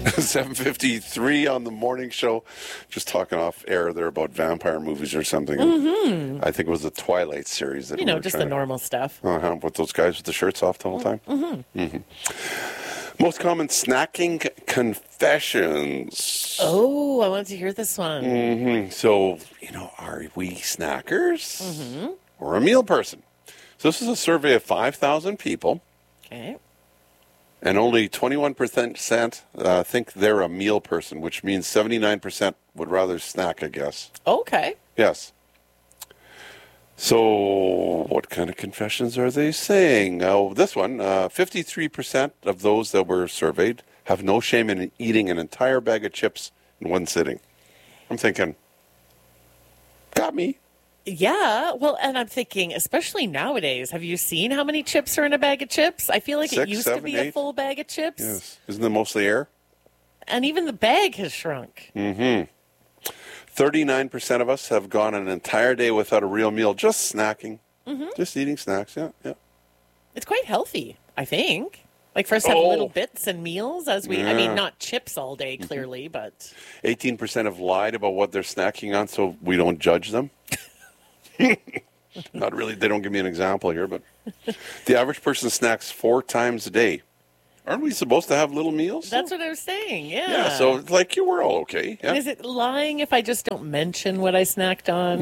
7:53 on the morning show. Just talking off air there about vampire movies or something. I think it was the Twilight series. That Just the normal stuff. With those guys with the shirts off the whole time. Most common snacking confessions. Oh, I want to hear this one. So, are we snackers or a meal person? So this is a survey of 5,000 people. Okay. And only 21% think they're a meal person, which means 79% would rather snack, I guess. Okay. Yes. So what kind of confessions are they saying? Oh, this one, 53% of those that were surveyed have no shame in eating an entire bag of chips in one sitting. I'm thinking, got me. Yeah, well, and I'm thinking, especially nowadays, have you seen how many chips are in a bag of chips? I feel like 6, it used 7, to be 8. a full bag of chips. Yes. Isn't it mostly air? And even the bag has shrunk. 39% of us have gone an entire day without a real meal, just snacking, just eating snacks. Yeah. It's quite healthy, I think. Like for us to have little bits and meals I mean, not chips all day, clearly, but... 18% have lied about what they're snacking on, so we don't judge them. Not really. They don't give me an example here, but the average person snacks 4 times a day. Aren't we supposed to have little meals? That's what I was saying, yeah. Yeah, so like we're all okay. Yeah. And is it lying if I just don't mention what I snacked on?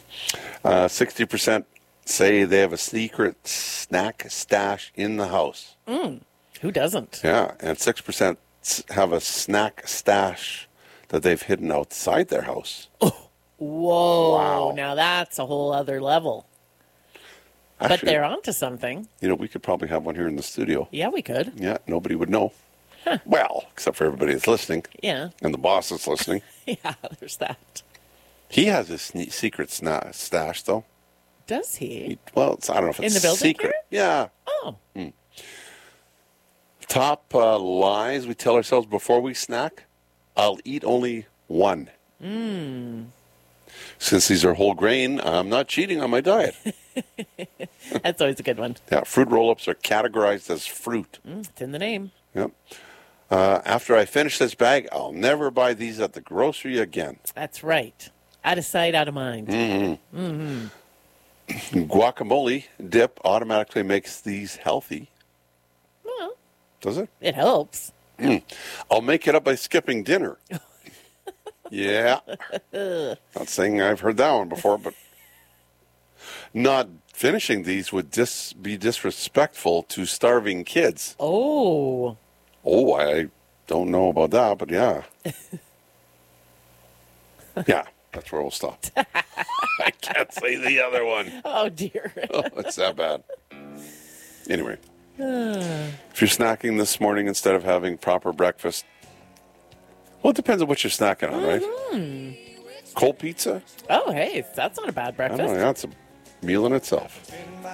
60% say they have a secret snack stash in the house. Who doesn't? Yeah, and 6% have a snack stash that they've hidden outside their house. Whoa, Wow. Now that's a whole other level. Actually, But they're onto something. we could probably have one here in the studio. Yeah, we could. Yeah, nobody would know. Well, except for everybody that's listening. Yeah. And the boss that's listening. Yeah, there's that. He has his secret stash, though. Does he? Well, I don't know if it's In the building secret. here? Yeah. Oh. Top lies we tell ourselves before we snack. I'll eat only one. Since these are whole grain, I'm not cheating on my diet. That's always a good one. Yeah, fruit roll-ups are categorized as fruit. It's in the name. Yep. After I finish this bag, I'll never buy these at the grocery again. That's right. Out of sight, out of mind. Guacamole dip automatically makes these healthy. Well, Does it? it helps. I'll make it up by skipping dinner. Yeah. Not saying I've heard that one before, but not finishing these would be disrespectful to starving kids. Oh. Oh, I don't know about that, but yeah. Yeah, that's where we'll stop. I can't say the other one. Oh, dear. Oh, it's that bad. Anyway, if you're snacking this morning instead of having proper breakfast, well, it depends on what you're snacking on, right? Cold pizza? Oh, hey, that's not a bad I breakfast. don't know, that's a meal in itself.